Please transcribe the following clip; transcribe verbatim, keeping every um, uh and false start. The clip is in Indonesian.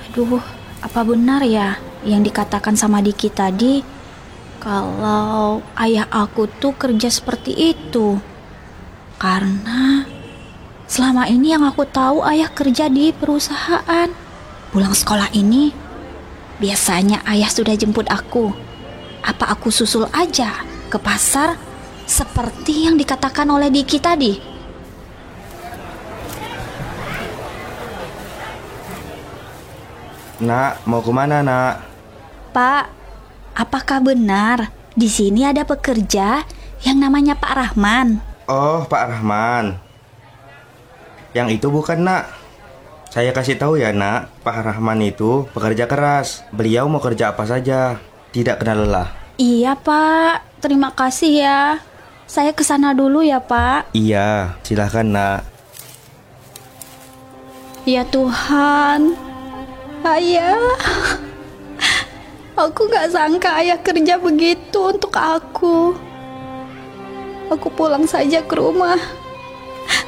Aduh, apa benar ya yang dikatakan sama Diki tadi? Kalau ayah aku tuh kerja seperti itu. Karena selama ini yang aku tahu ayah kerja di perusahaan. Pulang sekolah ini, biasanya ayah sudah jemput aku. Apa aku susul aja ke pasar seperti yang dikatakan oleh Diki tadi? Nak, mau kemana nak? Pak, apakah benar di sini ada pekerja yang namanya Pak Rahman? Oh, Pak Rahman. Yang itu bukan nak. Saya kasih tahu ya nak, Pak Rahman itu pekerja keras. Beliau mau kerja apa saja, tidak kenal lelah. Iya Pak, terima kasih ya. Saya kesana dulu ya Pak. Iya, silahkan nak. Ya Tuhan, ayah. Aku gak sangka ayah kerja begitu untuk aku. Aku pulang saja ke rumah.